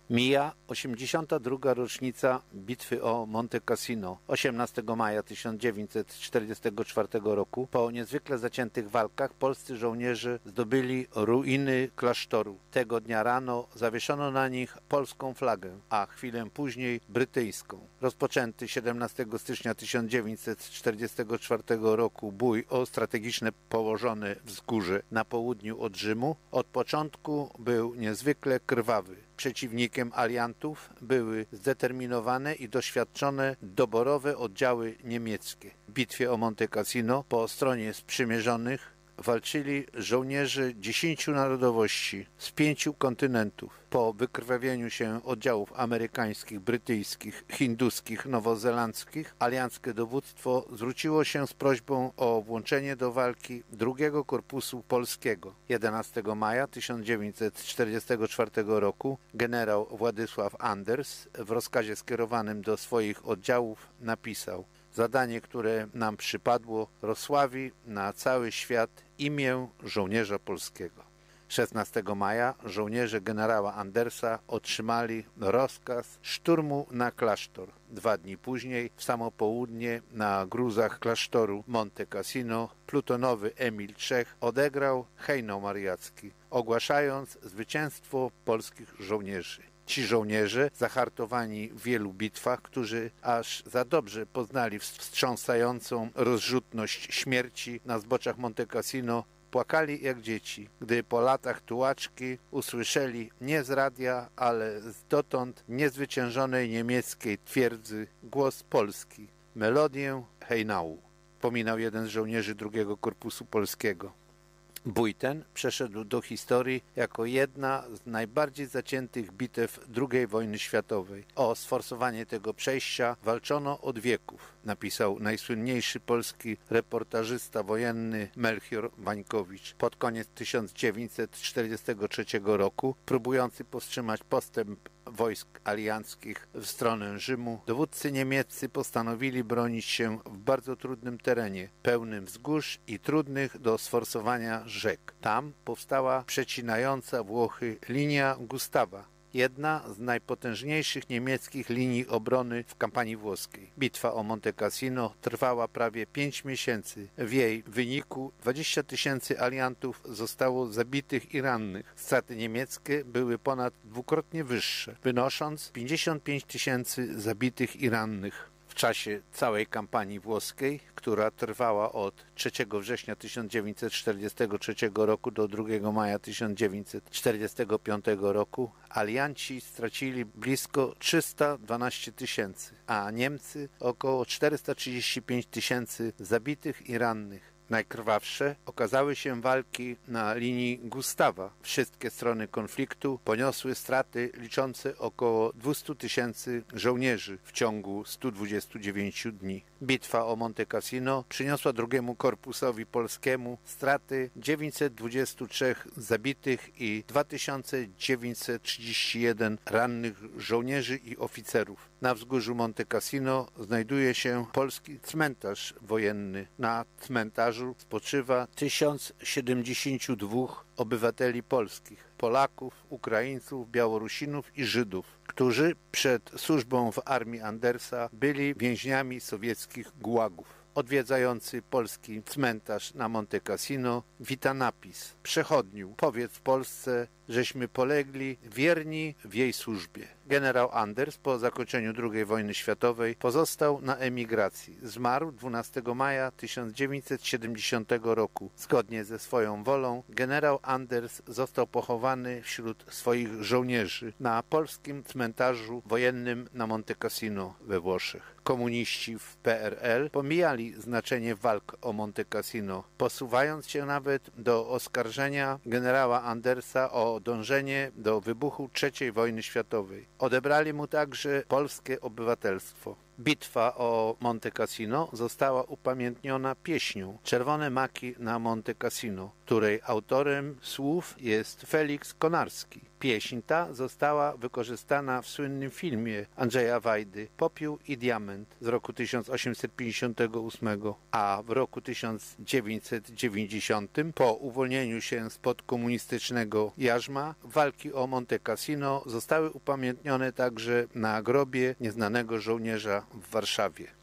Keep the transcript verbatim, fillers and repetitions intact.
Mija osiemdziesiąta druga rocznica bitwy o Monte Cassino osiemnastego maja tysiąc dziewięćset czterdziestego czwartego roku. Po niezwykle zaciętych walkach polscy żołnierze zdobyli ruiny klasztoru. Tego dnia rano zawieszono na nich polską flagę, a chwilę później brytyjską. Rozpoczęty siedemnastego stycznia tysiąc dziewięćset czterdziestego czwartego roku bój o strategiczne położone wzgórze na południu od Rzymu od początku był niezwykle krwawy. Przeciwnikiem aliantów były zdeterminowane i doświadczone doborowe oddziały niemieckie. W bitwie o Monte Cassino po stronie sprzymierzonych walczyli żołnierze dziesięciu narodowości z pięciu kontynentów. Po wykrwawieniu się oddziałów amerykańskich, brytyjskich, hinduskich, nowozelandzkich, alianckie dowództwo zwróciło się z prośbą o włączenie do walki drugiego Korpusu Polskiego. jedenastego maja tysiąc dziewięćset czterdziestego czwartego roku generał Władysław Anders w rozkazie skierowanym do swoich oddziałów napisał: zadanie, które nam przypadło, rozsławi na cały świat imię żołnierza polskiego. szesnastego maja żołnierze generała Andersa otrzymali rozkaz szturmu na klasztor. Dwa dni później, w samo południe, na gruzach klasztoru Monte Cassino, plutonowy Emil Czech odegrał hejnał mariacki, ogłaszając zwycięstwo polskich żołnierzy. Ci żołnierze, zahartowani w wielu bitwach, którzy aż za dobrze poznali wstrząsającą rozrzutność śmierci na zboczach Monte Cassino, płakali jak dzieci, gdy po latach tułaczki usłyszeli nie z radia, ale z dotąd niezwyciężonej niemieckiej twierdzy głos Polski, melodię hejnału. Pominał jeden z żołnierzy drugiego Korpusu Polskiego. Bój ten przeszedł do historii jako jedna z najbardziej zaciętych bitew drugiej wojny światowej. O sforsowanie tego przejścia walczono od wieków, napisał najsłynniejszy polski reportażysta wojenny Melchior Wańkowicz. Pod koniec tysiąc dziewięćset czterdziestego trzeciego roku, próbujący powstrzymać postęp wojsk alianckich w stronę Rzymu, dowódcy niemieccy postanowili bronić się w bardzo trudnym terenie, pełnym wzgórz i trudnych do sforsowania rzek. Tam powstała przecinająca Włochy linia Gustawa, jedna z najpotężniejszych niemieckich linii obrony w kampanii włoskiej. Bitwa o Monte Cassino trwała prawie pięć miesięcy. W jej wyniku dwadzieścia tysięcy aliantów zostało zabitych i rannych. Straty niemieckie były ponad dwukrotnie wyższe, wynosząc pięćdziesiąt pięć tysięcy zabitych i rannych. W czasie całej kampanii włoskiej, która trwała od trzeciego września tysiąc dziewięćset czterdziestego trzeciego roku do drugiego maja tysiąc dziewięćset czterdziestego piątego roku, alianci stracili blisko trzysta dwanaście tysięcy, a Niemcy około czterysta trzydzieści pięć tysięcy zabitych i rannych. Najkrwawsze okazały się walki na linii Gustawa. Wszystkie strony konfliktu poniosły straty liczące około dwieście tysięcy żołnierzy w ciągu stu dwudziestu dziewięciu dni. Bitwa o Monte Cassino przyniosła drugiemu Korpusowi Polskiemu straty dziewięćset dwadzieścia trzy zabitych i dwa tysiące dziewięćset trzydzieści jeden rannych żołnierzy i oficerów. Na wzgórzu Monte Cassino znajduje się polski cmentarz wojenny. Na cmentarzu spoczywa tysiąc siedemdziesięciu dwóch obywateli polskich, Polaków, Ukraińców, Białorusinów i Żydów, którzy przed służbą w armii Andersa byli więźniami sowieckich gułagów. Odwiedzający polski cmentarz na Monte Cassino wita napis: przechodniu, powiedz w Polsce, żeśmy polegli wierni w jej służbie. Generał Anders po zakończeniu drugiej wojny światowej pozostał na emigracji. Zmarł dwunastego maja tysiąc dziewięćset siedemdziesiątego roku. Zgodnie ze swoją wolą generał Anders został pochowany wśród swoich żołnierzy na polskim cmentarzu wojennym na Monte Cassino we Włoszech. Komuniści w P R L pomijali znaczenie walk o Monte Cassino, posuwając się nawet do oskarżenia generała Andersa o dążenie do wybuchu trzeciej wojny światowej. Odebrali mu także polskie obywatelstwo. Bitwa o Monte Cassino została upamiętniona pieśnią Czerwone maki na Monte Cassino, której autorem słów jest Felix Konarski. Pieśń ta została wykorzystana w słynnym filmie Andrzeja Wajdy Popiół i diament z roku tysiąc osiemset pięćdziesiątego ósmego, a w roku tysiąc dziewięćset dziewięćdziesiątym po uwolnieniu się spod komunistycznego jarzma walki o Monte Cassino zostały upamiętnione także na grobie nieznanego żołnierza w Warszawie.